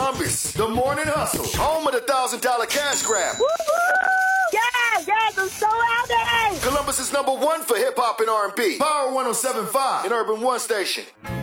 Columbus, the Morning Hustle, home of the $1,000 cash grab. Yeah, I'm so happy. Columbus is #1 for hip hop and R&B. Power 107.5 and Urban One Station.